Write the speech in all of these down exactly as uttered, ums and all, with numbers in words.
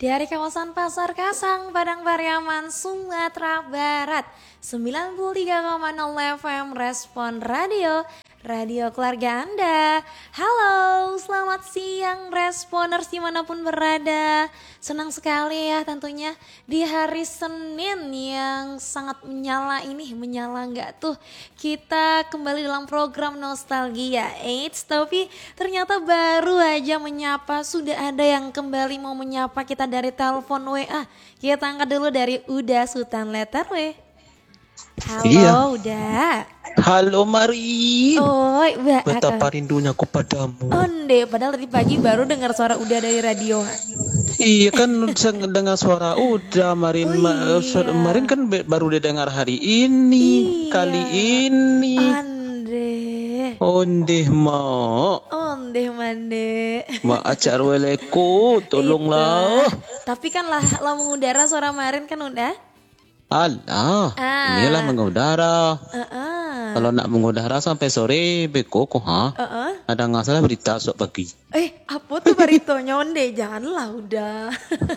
Dari kawasan Pasar Kasang, Padang Pariaman, Sumatera Barat, sembilan puluh tiga koma nol F M Respon Radio, radio keluarga Anda. Halo, selamat siang Responers dimanapun berada. Senang sekali ya tentunya di hari Senin yang sangat menyala ini. Menyala nggak tuh? Kita kembali dalam program Nostalgia Eits, tapi ternyata baru aja menyapa. Sudah ada yang kembali mau menyapa kita dari telepon W A. Kita angkat dulu dari Uda Sultan letter W. Halo Iya. Uda. Halo Marin. Oi, Mbak. Betapa rindunya aku padamu. Onde, padahal tadi pagi baru dengar suara Uda dari radio. Iya kan saya dengar suara udah Marin. Oh, Ma- iya. Marin kan be- baru didengar hari ini. Iya. Kali ini. Ande. Onde ma. Onde mande. Ma acar weleku. Tolonglah. Itu. Tapi kan lah, lah mengudara suara Marin kan udah. Alah. Ah. Inilah mengudara. Heeh. Kalau nak mengudara sampai sore beko kok ha. Heeh. Ada nggak salah berita sok pagi. Eh, apa tuh baritonya Onde? Janganlah udah.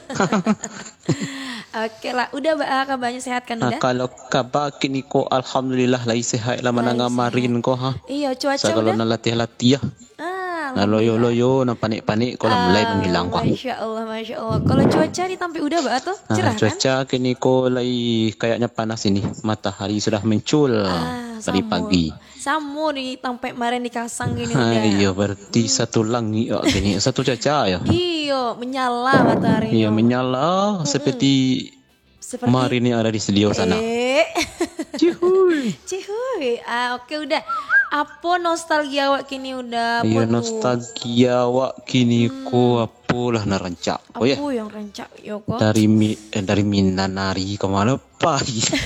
Oke lah, udah Mbak, kabarnya sehat kan Nah, udah? kalau kabar kini ko alhamdulillah lai sehat lah Lai mananga sehat. Marin ko ha. Iya, cuaca Sa kalau udah. na latih-latih Ah, na loyo-loyo na panik-panik ko lah mulai Ah, menghilang ko. Masya Allah, Masya Allah. Kalau cuaca di Tampi udah Mbak tuh Nah, cerah kan? cuaca kini ko lai kayaknya panas ini. Matahari sudah muncul Ah, tadi samu. pagi. Samu di Tampe kemarin di Kasang gini Ah, udah. iya berarti satu langi ya gini, satu cuaca ya. Iyo, menyala mataharinya. Iya menyala seperti Seperti Marin yang ada di studio sana. Eh. Cihuy. Cihuy. Ah, oke udah. Apa nostalgia awak kini udah? Apa Iya tuh? nostalgia wak kini ko apalah na rancak. Oh ya. Apa yang rancak Yoko? Dari mi, eh, dari Mindanari kemana pak?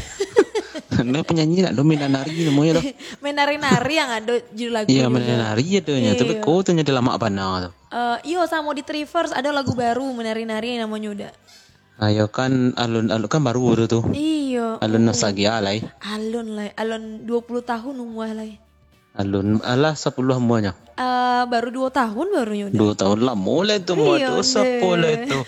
Nah penyanyi nak do Mindanari namanya dah. Menari-nari yang ada judul lagu. Iya Mindanari ya donya. Tapi Iya. kau tanya dalam apa pana tu? Eh, iyo sama di Trivers ada lagu baru menari-nari namanya udah. Ayo kan alun-alun kan baru tu. Iyo. Alun nostalgia lah. Alun lah, alun dua puluh tahun umur lah. Alun alah sepuluh semuanya. Eh, baru dua tahun barunya udah. Dua tahun lah mulai tu mau Iya, tu sepuluh tu.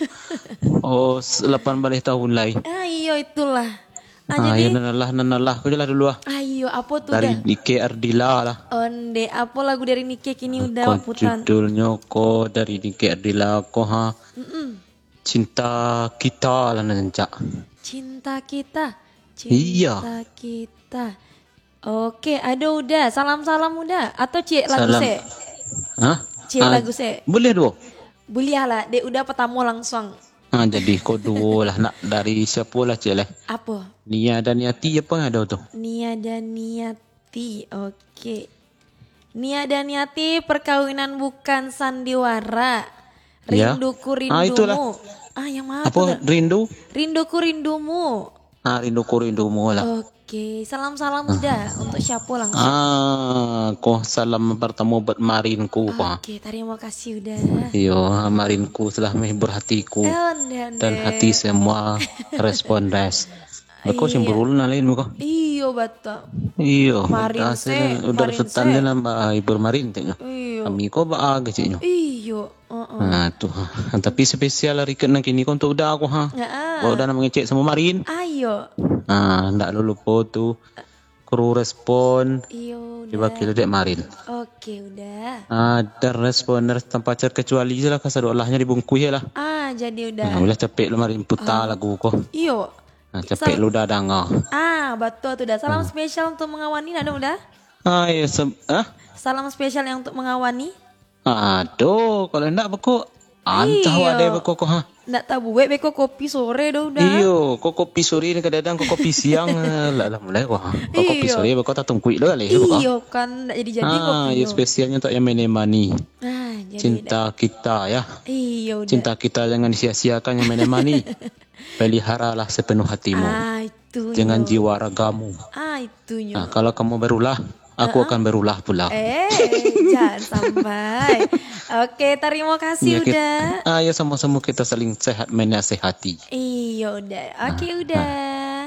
Oh delapan belas tahun lagi. Ah iyo itulah. Ah, Ah jadi ya nanalah nanalah kau jalan dulu ah. ayo apa tuh Dari dah? Nike Ardila lah. Onde apa lagu dari Nike kini udah Kau putan. judulnya ko dari Nike Ardila ko ha. Mm-mm. Cinta kita lah nancak. Cinta kita. Cinta Iya. kita. Oke, ada udah. Salam-salam udah. Atau cik lagu Salam. se? Hah? Cik Ah, lagu se? boleh dua. Boleh lah. Dek udah pertama langsung. Ah, jadi kau dua lah nak dari siapa lah cik lah. Apa? Nia dan Yati apa yang ada tu? Nia dan Niati. Oke. Nia dan Niati perkawinan bukan sandiwara. Ya. Rinduku Ah, itulah. rindumu. Ah, yang mana? Apa rindu? Rinduku rindumu. Ah, rinduku rindumu lah. Oke, salam-salam udah untuk siapa langsung. Ah, kau salam bertemu buat Marinku pa. Oke, terima kasih udah. Iyo, Marinku telah menghibur hatiku Onde, dan hati semua respondes. Kau Iya. simbolul nalin muka. Iyo bata. Iyo, Marin dah se, saya udah Marin sultan se. dia nama hibur Marin tengok. Iyo. Kami kau baag ciknya. Iyo. Uh-uh. Nah tu ha. Tapi spesial hari kena kini kau untuk udah aku ha. Ya, ah. Kau udah nak mengecek sama Marin. Ayo. Ah, ndak lu lupa tu. Kru respon Iyo coba udah. kira dek Marin. Oke, udah. Ada responder tanpa cer kecuali je lah kasar olahnya dibungkui lah. Ah, jadi Nah, udah. udah capek lu Marin putar lagu kau. Iyo. Nah, capek lu dah dengar. Ah, betul tuh udah. Salam spesial untuk mengawani ada udah. Ah, ya sem ah. Salam spesial yang untuk mengawani. Aduh, kalau ndak beko antah Iya. ada beko kau ha. Nggak tahu buat beko kopi sore dah udah. Iyo, kau kopi sore ni kadang-kadang kau kopi siang eh, lah lah mulai kau. ha. Kau kopi Iyo. sore beko tak tungkui lu kali beko. Iyo kan nggak jadi-jadi Ah, kopi. ya spesialnya untuk yang menemani. Ah, jadi Cinta kita ya. Iya udah. Cinta kita jangan disia-siakan yang menemani. Peliharalah sepenuh hatimu. Ah itu. Dengan jiwa ragamu. Ah itu Nah, kalau kamu berulah, aku akan berulah pula. Eh jangan sampai. Oke terima kasih Ya, kita- udah. Ah, ya sama-sama kita saling sehat menasehati. Iya udah. Oke udah.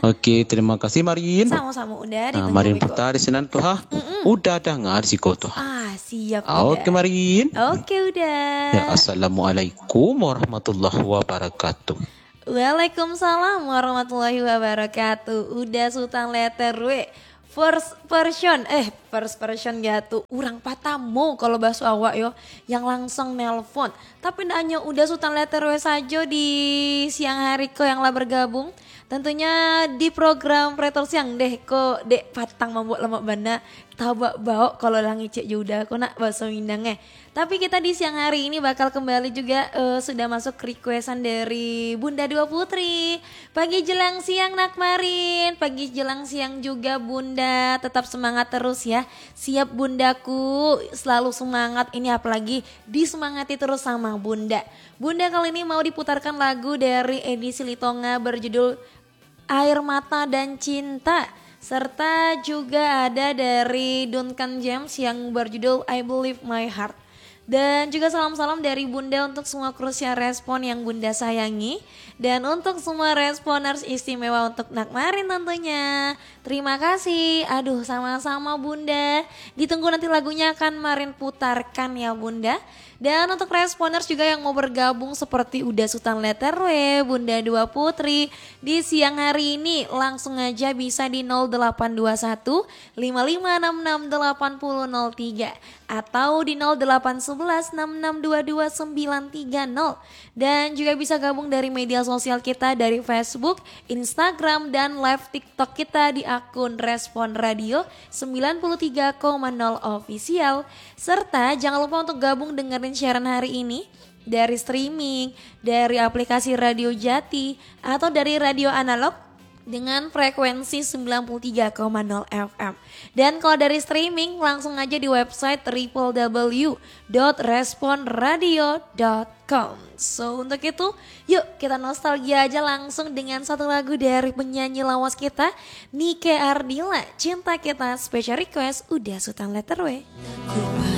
Oke, terima kasih Marin. Sama-sama udah Nah, ditunggu Marin Biko. putar sinan tuh ha. Udah dengar si kau tuh. Ah, siap Ah, udah. Oke Marin. Oke udah. Ya, assalamualaikum warahmatullahi wabarakatuh. Waalaikumsalam warahmatullahi wabarakatuh. Udah Sultan letter W. First version, eh first version gitu. Urang patamu kalau bahasa awak yo, yang langsung nelpon. Tapi ndak hanya udah Sultan letter W saja di siang hari ko yang lah bergabung. Tentunya di program Pretor Siang deh ko dek patang membuat lemak bana tabak bau kalau langi cek juda ko nak bahasa Minangnya. Tapi kita di siang hari ini bakal kembali juga eh, sudah masuk requestan dari Bunda Dua Putri. Pagi jelang siang nak Marin, pagi jelang siang juga Bunda, tetap semangat terus ya. Siap Bundaku, selalu semangat, ini apalagi disemangati terus sama Bunda. Bunda kali ini mau diputarkan lagu dari edisi Litonga berjudul Air Mata dan Cinta. Serta juga ada dari Duncan James yang berjudul I Believe My Heart. Dan juga salam-salam dari Bunda untuk semua Krusia Respon yang Bunda sayangi. Dan untuk semua responers istimewa untuk Nak Marin tentunya. Terima kasih. Aduh sama-sama Bunda. Ditunggu nanti lagunya akan Marin putarkan ya Bunda. Dan untuk responers juga yang mau bergabung seperti udah Sultan Letter W, Bunda Dua Putri. Di siang hari ini langsung aja bisa di nol delapan dua satu lima lima enam enam delapan nol nol tiga. Atau di nol delapan satu satu enam enam dua dua sembilan tiga nol. Dan juga bisa gabung dari media sosial kita dari Facebook, Instagram, dan live TikTok kita di akun Respon Radio sembilan puluh tiga koma nol Official. Serta jangan lupa untuk gabung dengerin siaran hari ini dari streaming, dari aplikasi Radio Jati, atau dari radio analog dengan frekuensi sembilan puluh tiga koma nol F M. Dan kalau dari streaming langsung aja di website w w w dot respon radio dot com. So untuk itu yuk kita nostalgia aja langsung dengan satu lagu dari penyanyi lawas kita Nike Ardila, Cinta Kita, special request udah Sultan Letter W.